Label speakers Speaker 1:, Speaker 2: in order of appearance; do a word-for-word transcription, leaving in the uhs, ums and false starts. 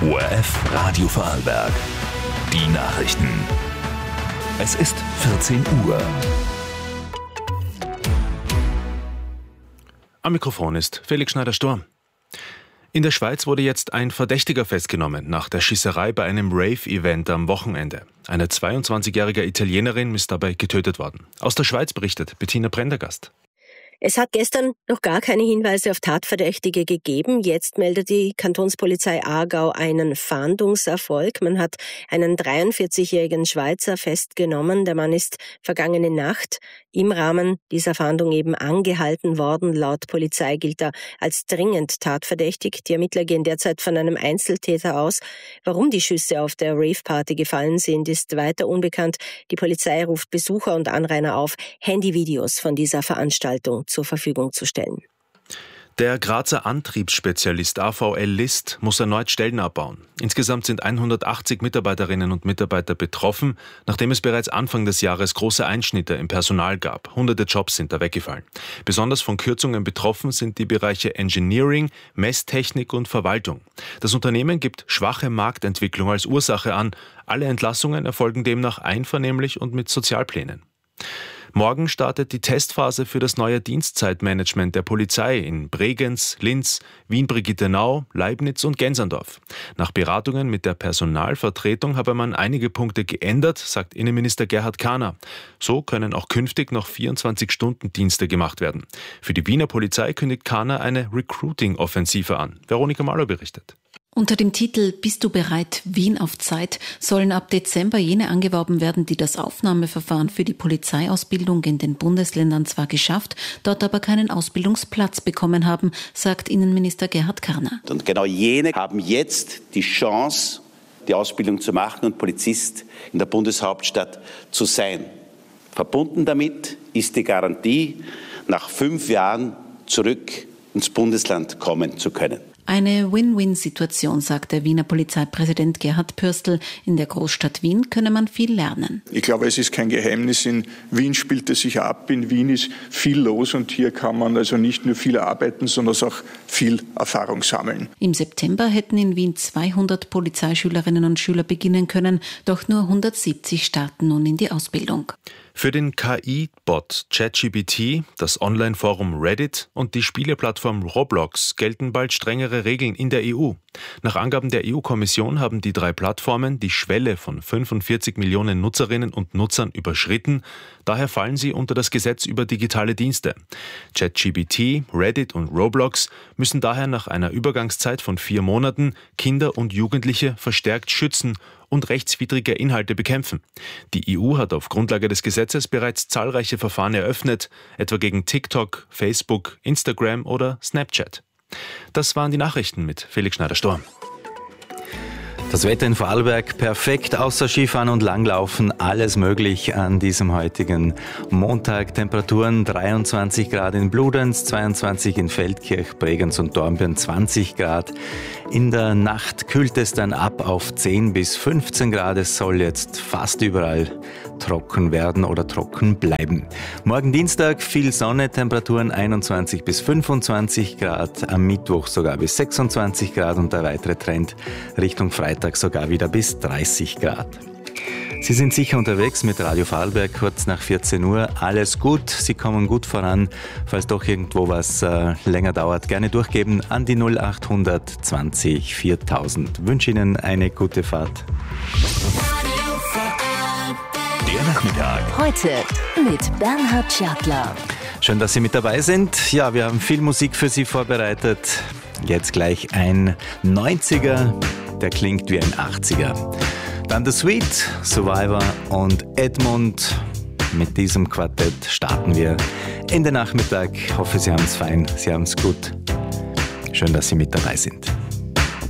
Speaker 1: O R F Radio Vorarlberg. Die Nachrichten. Es ist vierzehn Uhr.
Speaker 2: Am Mikrofon ist Felix Schneider-Sturm. In der Schweiz wurde jetzt ein Verdächtiger festgenommen nach der Schießerei bei einem Rave-Event am Wochenende. Eine zweiundzwanzigjährige Italienerin ist dabei getötet worden. Aus der Schweiz berichtet Bettina Prendergast.
Speaker 3: Es hat gestern noch gar keine Hinweise auf Tatverdächtige gegeben. Jetzt meldet die Kantonspolizei Aargau einen Fahndungserfolg. Man hat einen dreiundvierzigjährigen Schweizer festgenommen. Der Mann ist vergangene Nacht im Rahmen dieser Fahndung eben angehalten worden. Laut Polizei gilt er als dringend tatverdächtig. Die Ermittler gehen derzeit von einem Einzeltäter aus. Warum die Schüsse auf der Rave-Party gefallen sind, ist weiter unbekannt. Die Polizei ruft Besucher und Anrainer auf, Handyvideos von dieser Veranstaltung zur Verfügung zu stellen.
Speaker 2: Der Grazer Antriebsspezialist A V L List muss erneut Stellen abbauen. Insgesamt sind hundertachtzig Mitarbeiterinnen und Mitarbeiter betroffen, nachdem es bereits Anfang des Jahres große Einschnitte im Personal gab. Hunderte Jobs sind da weggefallen. Besonders von Kürzungen betroffen sind die Bereiche Engineering, Messtechnik und Verwaltung. Das Unternehmen gibt schwache Marktentwicklung als Ursache an. Alle Entlassungen erfolgen demnach einvernehmlich und mit Sozialplänen. Morgen startet die Testphase für das neue Dienstzeitmanagement der Polizei in Bregenz, Linz, Wien-Brigittenau, Leibnitz und Gensandorf. Nach Beratungen mit der Personalvertretung habe man einige Punkte geändert, sagt Innenminister Gerhard Kahner. So können auch künftig noch vierundzwanzig-Stunden-Dienste gemacht werden. Für die Wiener Polizei kündigt Kahner eine Recruiting-Offensive an. Veronika Mahler berichtet.
Speaker 4: Unter dem Titel »Bist du bereit? Wien auf Zeit« sollen ab Dezember jene angeworben werden, die das Aufnahmeverfahren für die Polizeiausbildung in den Bundesländern zwar geschafft, dort aber keinen Ausbildungsplatz bekommen haben, sagt Innenminister Gerhard Kahner.
Speaker 5: Und genau jene haben jetzt die Chance, die Ausbildung zu machen und Polizist in der Bundeshauptstadt zu sein. Verbunden damit ist die Garantie, nach fünf Jahren zurück ins Bundesland kommen zu können.
Speaker 4: Eine Win-Win-Situation, sagt der Wiener Polizeipräsident Gerhard Pürstl. In der Großstadt Wien könne man viel lernen.
Speaker 6: Ich glaube, es ist kein Geheimnis. In Wien spielt es sich ab. In Wien ist viel los und hier kann man also nicht nur viel arbeiten, sondern auch viel Erfahrung sammeln.
Speaker 4: Im September hätten in Wien zweihundert Polizeischülerinnen und Schüler beginnen können, doch nur hundertsiebzig starten nun in die Ausbildung.
Speaker 2: Für den K I-Bot ChatGPT, das Online-Forum Reddit und die Spieleplattform Roblox gelten bald strengere Regeln in der E U. Nach Angaben der E U-Kommission haben die drei Plattformen die Schwelle von fünfundvierzig Millionen Nutzerinnen und Nutzern überschritten. Daher fallen sie unter das Gesetz über digitale Dienste. ChatGPT, Reddit und Roblox müssen daher nach einer Übergangszeit von vier Monaten Kinder und Jugendliche verstärkt schützen und rechtswidrige Inhalte bekämpfen. Die E U hat auf Grundlage des Gesetzes bereits zahlreiche Verfahren eröffnet, etwa gegen TikTok, Facebook, Instagram oder Snapchat. Das waren die Nachrichten mit Felix Schneider-Sturm.
Speaker 7: Das Wetter in Vorarlberg perfekt, außer Skifahren und Langlaufen, alles möglich an diesem heutigen Montag. Temperaturen dreiundzwanzig Grad in Bludenz, zweiundzwanzig in Feldkirch, Bregenz und Dornbirn, zwanzig Grad. In der Nacht kühlt es dann ab auf zehn bis fünfzehn Grad. Es soll jetzt fast überall trocken werden oder trocken bleiben. Morgen Dienstag viel Sonne, Temperaturen einundzwanzig bis fünfundzwanzig Grad, am Mittwoch sogar bis sechsundzwanzig Grad und der weitere Trend Richtung Freitag sogar wieder bis dreißig Grad. Sie sind sicher unterwegs mit Radio Vorarlberg, kurz nach vierzehn Uhr. Alles gut, Sie kommen gut voran. Falls doch irgendwo was äh, länger dauert, gerne durchgeben an die null acht zwanzig viertausend. Ich wünsche Ihnen eine gute Fahrt.
Speaker 1: Der Nachmittag.
Speaker 8: Heute mit Bernhard Schertler.
Speaker 7: Schön, dass Sie mit dabei sind. Ja, wir haben viel Musik für Sie vorbereitet. Jetzt gleich ein neunziger, der klingt wie ein achtziger. Dann The Sweet, Survivor und Edmund. Mit diesem Quartett starten wir in den Nachmittag. Ich hoffe, Sie haben es fein, Sie haben es gut. Schön, dass Sie mit dabei sind.